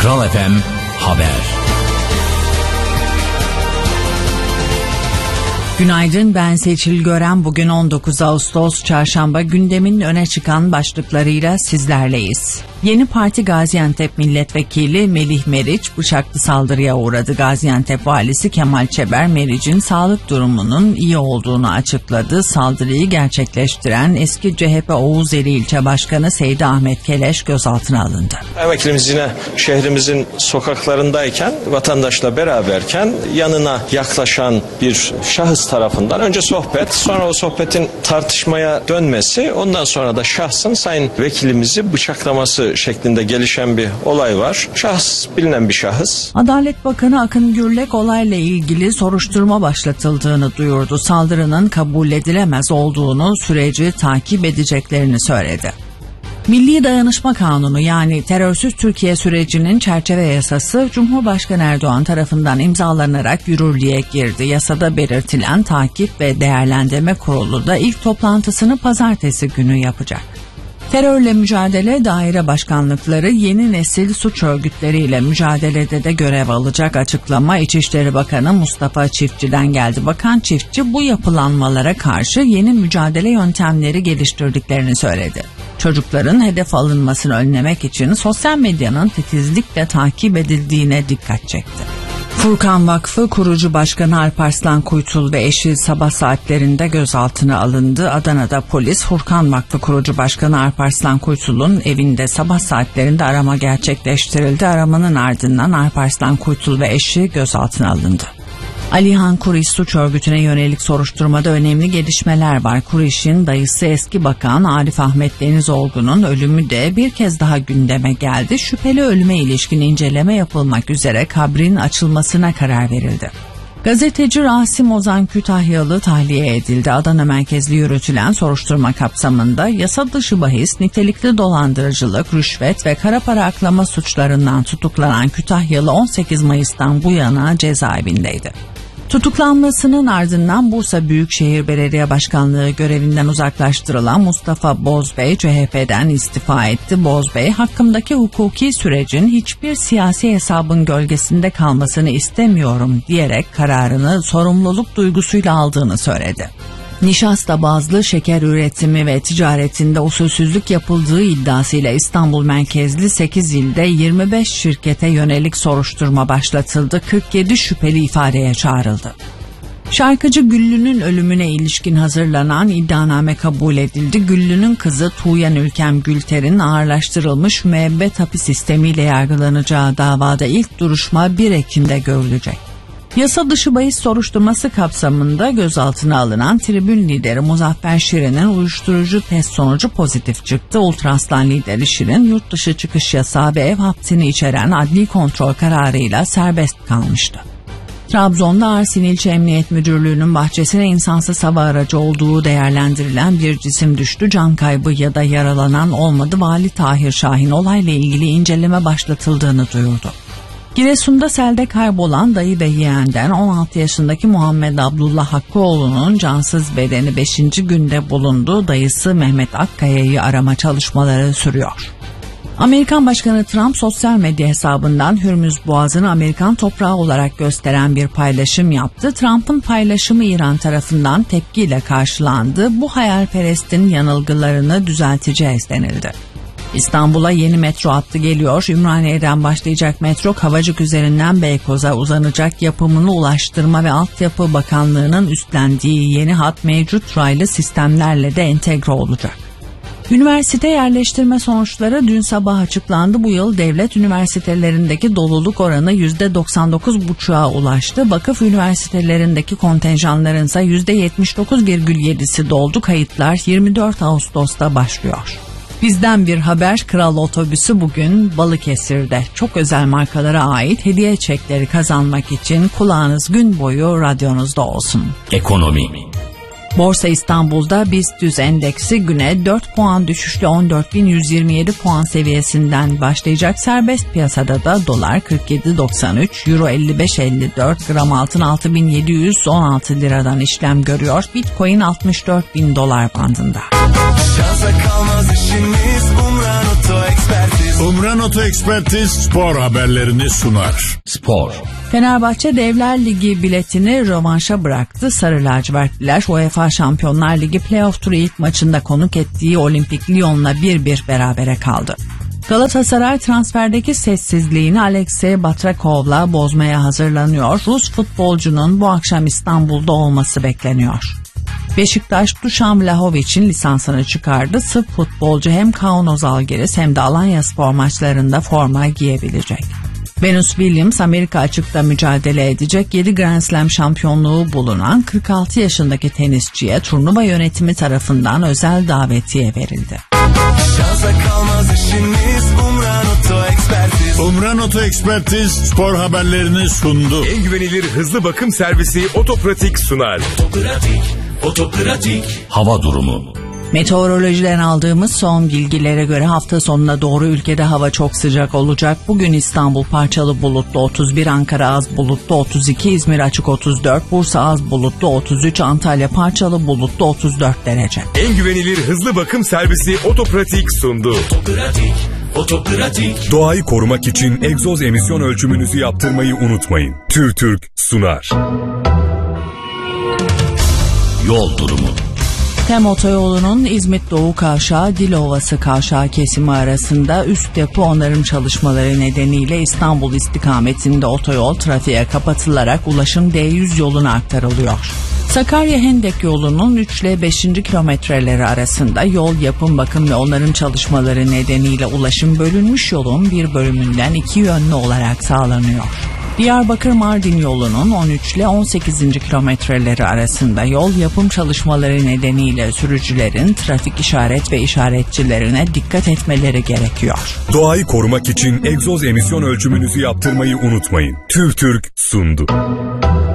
Kral FM Haber. Günaydın, ben Seçil Gören. Bugün 19 Ağustos Çarşamba, gündemin öne çıkan başlıklarıyla sizlerleyiz. Yeni Parti Gaziantep Milletvekili Melih Meriç bıçaklı saldırıya uğradı. Gaziantep Valisi Kemal Çeber, Meriç'in sağlık durumunun iyi olduğunu açıkladı. Saldırıyı gerçekleştiren eski CHP Oğuzeli İlçe Başkanı Seydi Ahmet Keleş gözaltına alındı. Vekilimiz yine şehrimizin sokaklarındayken, vatandaşla beraberken yanına yaklaşan bir şahıs tarafından önce sohbet, sonra o sohbetin tartışmaya dönmesi, ondan sonra da şahsın sayın vekilimizi bıçaklaması şeklinde gelişen bir olay var. Şahıs bilinen bir şahıs. Adalet Bakanı Akın Gürlek olayla ilgili soruşturma başlatıldığını duyurdu. Saldırının kabul edilemez olduğunu, süreci takip edeceklerini söyledi. Milli Dayanışma Kanunu, yani terörsüz Türkiye sürecinin çerçeve yasası Cumhurbaşkanı Erdoğan tarafından imzalanarak yürürlüğe girdi. Yasada belirtilen Takip ve Değerlendirme Kurulu da ilk toplantısını pazartesi günü yapacak. Terörle mücadele daire başkanlıkları yeni nesil suç örgütleriyle mücadelede de görev alacak. Açıklama İçişleri Bakanı Mustafa Çiftçi'den geldi. Bakan Çiftçi bu yapılanmalara karşı yeni mücadele yöntemleri geliştirdiklerini söyledi. Çocukların hedef alınmasını önlemek için sosyal medyanın titizlikle takip edildiğine dikkat çekti. Furkan Vakfı kurucu başkanı Alparslan Kuytul ve eşi sabah saatlerinde gözaltına alındı. Adana'da polis Furkan Vakfı kurucu başkanı Alparslan Kuytul'un evinde sabah saatlerinde arama gerçekleştirildi. Aramanın ardından Alparslan Kuytul ve eşi gözaltına alındı. Alihan Kuriş suç örgütüne yönelik soruşturmada önemli gelişmeler var. Kuriş'in dayısı eski bakan Arif Ahmet Denizolgu'nun ölümü de bir kez daha gündeme geldi. Şüpheli ölüme ilişkin inceleme yapılmak üzere kabrin açılmasına karar verildi. Gazeteci Rasim Ozan Kütahyalı tahliye edildi. Adana merkezli yürütülen soruşturma kapsamında yasa dışı bahis, nitelikli dolandırıcılık, rüşvet ve kara para aklama suçlarından tutuklanan Kütahyalı 18 Mayıs'tan bu yana cezaevindeydi. Tutuklanmasının ardından Bursa Büyükşehir Belediye Başkanlığı görevinden uzaklaştırılan Mustafa Bozbey CHP'den istifa etti. Bozbey, hakkımdaki hukuki sürecin hiçbir siyasi hesabın gölgesinde kalmasını istemiyorum diyerek kararını sorumluluk duygusuyla aldığını söyledi. Nişasta bazlı şeker üretimi ve ticaretinde usulsüzlük yapıldığı iddiasıyla İstanbul merkezli 8 ilde 25 şirkete yönelik soruşturma başlatıldı. 47 şüpheli ifadeye çağrıldı. Şarkıcı Güllü'nün ölümüne ilişkin hazırlanan iddianame kabul edildi. Güllü'nün kızı Tuğyan Ülkem Gülter'in ağırlaştırılmış müebbet hapis sistemiyle yargılanacağı davada ilk duruşma 1 Ekim'de görülecek. Yasa dışı bahis soruşturması kapsamında gözaltına alınan tribün lideri Muzaffer Şirin'in uyuşturucu test sonucu pozitif çıktı. Ultraslan lideri Şirin, yurt dışı çıkış yasağı ve ev hapsini içeren adli kontrol kararıyla serbest kalmıştı. Trabzon'da Arsin İlçe Emniyet Müdürlüğü'nün bahçesine insansız hava aracı olduğu değerlendirilen bir cisim düştü. Can kaybı ya da yaralanan olmadı. Vali Tahir Şahin olayla ilgili inceleme başlatıldığını duyurdu. Giresun'da selde kaybolan dayı ve yeğenden 16 yaşındaki Muhammed Abdullah Hakkıoğlu'nun cansız bedeni 5. günde bulundu. Dayısı Mehmet Akkaya'yı arama çalışmaları sürüyor. Amerikan Başkanı Trump sosyal medya hesabından Hürmüz Boğazı'nı Amerikan toprağı olarak gösteren bir paylaşım yaptı. Trump'ın paylaşımı İran tarafından tepkiyle karşılandı. Bu hayalperestin yanılgılarını düzelteceğiz denildi. İstanbul'a yeni metro hattı geliyor. Ümraniye'den başlayacak metro Kavacık üzerinden Beykoz'a uzanacak. Yapımını Ulaştırma ve Altyapı Bakanlığı'nın üstlendiği yeni hat mevcut raylı sistemlerle de entegre olacak. Üniversite yerleştirme sonuçları dün sabah açıklandı. Bu yıl devlet üniversitelerindeki doluluk oranı %99,5'a ulaştı. Vakıf üniversitelerindeki kontenjanların ise %79,7'si doldu. Kayıtlar 24 Ağustos'ta başlıyor. Bizden bir haber, Kral Otobüsü bugün Balıkesir'de. Çok özel markalara ait hediye çekleri kazanmak için kulağınız gün boyu radyonuzda olsun. Ekonomi. Borsa İstanbul'da BIST endeksi güne 4 puan düşüşle 14.127 puan seviyesinden başlayacak. Serbest piyasada da dolar 47.93, euro 55.54, gram altın 6.716 liradan işlem görüyor. Bitcoin 64.000 dolar bandında. Şansa kalmaz işimiz, umran Umran Oto Ekspertiz spor haberlerini sunar. Spor. Fenerbahçe Devler Ligi biletini rövanşa bıraktı. Sarı lacivertliler UEFA Şampiyonlar Ligi playoff turu ilk maçında konuk ettiği Olimpik Lyon'la 1-1 berabere kaldı. Galatasaray transferdeki sessizliğini Alexey Batrakov'la bozmaya hazırlanıyor. Rus futbolcunun bu akşam İstanbul'da olması bekleniyor. Beşiktaş Dušan Vlahovic'in lisansını çıkardı. Sırp futbolcu hem Kaunas Žalgiris hem de Alanyaspor maçlarında forma giyebilecek. Venus Williams Amerika açıkta mücadele edecek. 7 Grand Slam şampiyonluğu bulunan 46 yaşındaki tenisçiye turnuva yönetimi tarafından özel davetiye verildi. Umran Oto Ekspertiz spor haberlerini sundu. En güvenilir hızlı bakım servisi Otopratik sunar. Otopratik. Hava durumu. Meteorolojiden aldığımız son bilgilere göre hafta sonuna doğru ülkede hava çok sıcak olacak. Bugün İstanbul parçalı bulutlu 31, Ankara az bulutlu 32, İzmir açık 34, Bursa az bulutlu 33, Antalya parçalı bulutlu 34 derece. En güvenilir hızlı bakım servisi Otopratik sundu. Otopratik. Doğayı korumak için egzoz emisyon ölçümünüzü yaptırmayı unutmayın. TÜRTÜRK sunar. Yol durumu. TEM otoyolunun İzmit Doğu Kavşağı Dilovası Kavşağı kesimi arasında üst yapı onarım çalışmaları nedeniyle İstanbul istikametinde otoyol trafiğe kapatılarak ulaşım D100 yoluna aktarılıyor. Sakarya Hendek yolunun 3 ile 5. kilometreleri arasında yol yapım, bakım ve onarım çalışmaları nedeniyle ulaşım bölünmüş yolun bir bölümünden iki yönlü olarak sağlanıyor. Diyarbakır-Mardin yolunun 13 ile 18. kilometreleri arasında yol yapım çalışmaları nedeniyle sürücülerin trafik işaret ve işaretçilerine dikkat etmeleri gerekiyor. Doğayı korumak için egzoz emisyon ölçümünüzü yaptırmayı unutmayın. TÜRTÜRK sundu.